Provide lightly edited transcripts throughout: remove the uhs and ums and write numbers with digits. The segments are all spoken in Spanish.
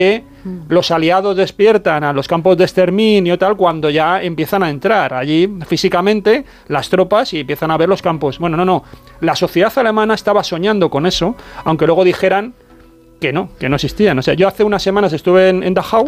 que los aliados despiertan a los campos de exterminio tal cuando ya empiezan a entrar allí físicamente las tropas y empiezan a ver los campos. Bueno, no. La sociedad alemana estaba soñando con eso, aunque luego dijeran que no existían. O sea, yo hace unas semanas estuve en Dachau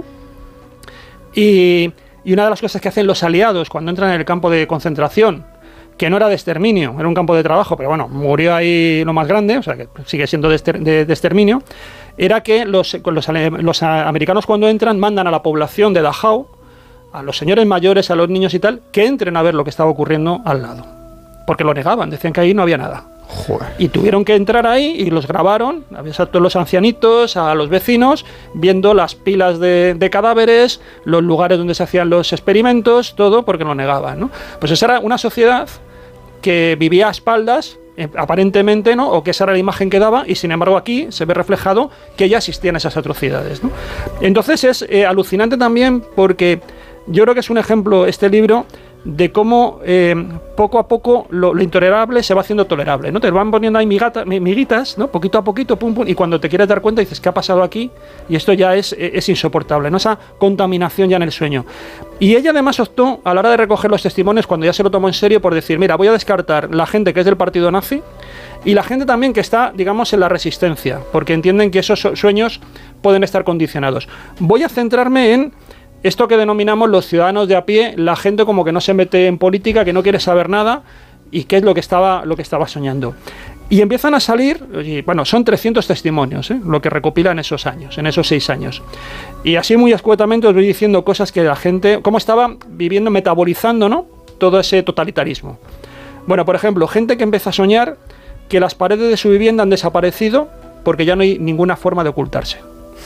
y una de las cosas que hacen los aliados cuando entran en el campo de concentración, que no era de exterminio, era un campo de trabajo, pero bueno, murió ahí lo más grande, o sea que sigue siendo de exterminio, era que los americanos cuando entran mandan a la población de Dachau, a los señores mayores, a los niños y tal, que entren a ver lo que estaba ocurriendo al lado. Porque lo negaban, decían que ahí no había nada. Joder. Y tuvieron que entrar ahí y los grabaron, a todos los ancianitos, a los vecinos, viendo las pilas de cadáveres, los lugares donde se hacían los experimentos, todo porque lo negaban, ¿no? Pues esa era una sociedad que vivía a espaldas, aparentemente, ¿no? O que esa era la imagen que daba, y sin embargo aquí se ve reflejado que ya existían esas atrocidades, ¿no? Entonces es alucinante también porque yo creo que es un ejemplo este libro de cómo poco a poco lo intolerable se va haciendo tolerable, ¿no? Te van poniendo ahí miguitas, ¿no? Poquito a poquito, pum, pum, y cuando te quieres dar cuenta dices, ¿qué ha pasado aquí? Y esto ya es insoportable, ¿no? Esa contaminación ya en el sueño. Y ella además optó, a la hora de recoger los testimonios, cuando ya se lo tomó en serio, por decir, mira, voy a descartar la gente que es del partido nazi y la gente también que está, digamos, en la resistencia, porque entienden que esos sueños pueden estar condicionados. Voy a centrarme en esto que denominamos los ciudadanos de a pie, la gente como que no se mete en política, que no quiere saber nada y qué es lo que estaba soñando. Y empiezan a salir, y bueno, son 300 testimonios, lo que recopilan esos años, en esos 6 años. Y así muy escuetamente os voy diciendo cosas que la gente, cómo estaba viviendo, metabolizando, ¿no? Todo ese totalitarismo. Bueno, por ejemplo, gente que empieza a soñar que las paredes de su vivienda han desaparecido porque ya no hay ninguna forma de ocultarse.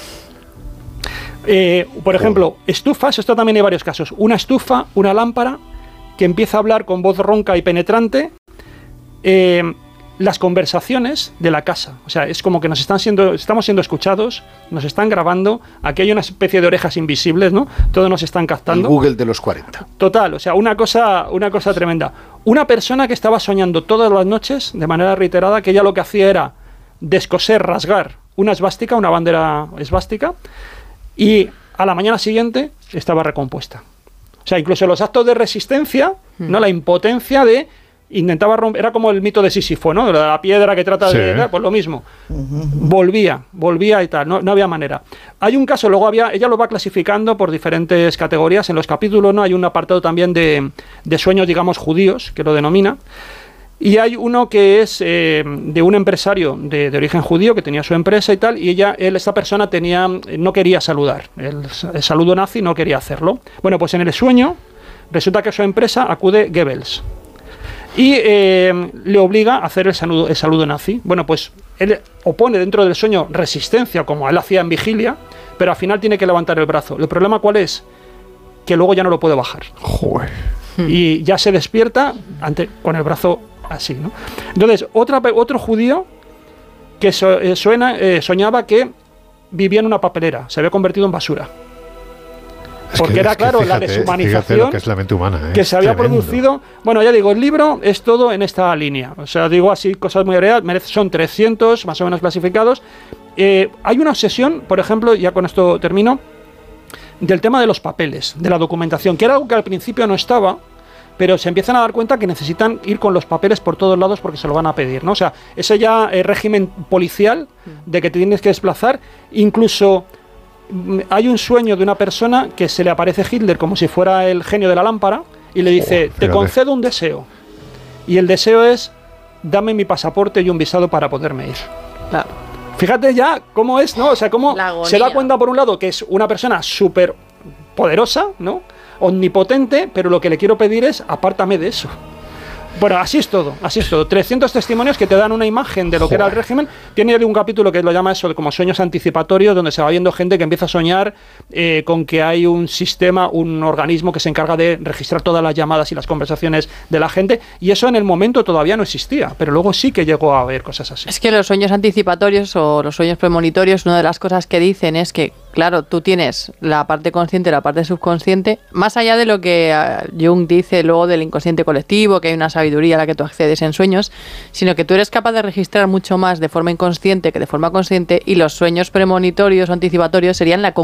Por ejemplo, estufas, esto también hay varios casos. Una estufa, una lámpara que empieza a hablar con voz ronca y penetrante. Las conversaciones de la casa. O sea, es como que estamos siendo escuchados, nos están grabando. Aquí hay una especie de orejas invisibles, ¿no? Todos nos están captando. El Google de los 40. Total, o sea, una cosa tremenda. Una persona que estaba soñando todas las noches, de manera reiterada, que ella lo que hacía era descoser, rasgar una esvástica, una bandera esvástica, y a la mañana siguiente estaba recompuesta. O sea, incluso los actos de resistencia, ¿no? La impotencia de intentaba romper, era como el mito de Sísifo, ¿no? De la piedra que trata de... Pues lo mismo. Volvía y tal, no había manera. Hay un caso, luego ella lo va clasificando por diferentes categorías. En los capítulos, ¿no? Hay un apartado también de sueños, digamos, judíos, que lo denomina. Y hay uno que es de un empresario de origen judío que tenía su empresa y tal, y esta persona no quería saludar. El saludo nazi no quería hacerlo. Bueno, pues en el sueño resulta que a su empresa acude Goebbels y le obliga a hacer el saludo nazi. Bueno, pues él opone dentro del sueño resistencia, como él hacía en vigilia, pero al final tiene que levantar el brazo. ¿El problema cuál es? Que luego ya no lo puede bajar. Joder. Y ya se despierta con el brazo así, ¿no? Entonces, otro judío que soñaba que vivía en una papelera, se había convertido en basura. Porque era, claro, la deshumanización lo que es la mente humana, que se había producido. Bueno, ya digo, el libro es todo en esta línea. O sea, digo así, cosas muy reales. Son 300 más o menos clasificados. Hay una obsesión, por ejemplo, ya con esto termino, del tema de los papeles, de la documentación, que era algo que al principio no estaba, pero se empiezan a dar cuenta que necesitan ir con los papeles por todos lados porque se lo van a pedir, ¿no? O sea, ese ya régimen policial de que te tienes que desplazar. Incluso hay un sueño de una persona que se le aparece Hitler como si fuera el genio de la lámpara y le dice, te concedo un deseo. Y el deseo es, dame mi pasaporte y un visado para poderme ir. Claro. Fíjate ya cómo es, ¿no? O sea, cómo se da cuenta por un lado que es una persona súper poderosa, ¿no? Omnipotente, pero lo que le quiero pedir es, apártame de eso. Bueno, así es todo. 300 testimonios que te dan una imagen de lo que era el régimen. Tiene un capítulo que lo llama eso como sueños anticipatorios, donde se va viendo gente que empieza a soñar con que hay un sistema, un organismo que se encarga de registrar todas las llamadas y las conversaciones de la gente, y eso en el momento todavía no existía, pero luego sí que llegó a haber cosas así. Es que los sueños anticipatorios o los sueños premonitorios, una de las cosas que dicen es que, claro, tú tienes la parte consciente y la parte subconsciente, más allá de lo que Jung dice luego del inconsciente colectivo, que hay una sabiduría a la que tú accedes en sueños, sino que tú eres capaz de registrar mucho más de forma inconsciente que de forma consciente, y los sueños premonitorios o anticipatorios serían la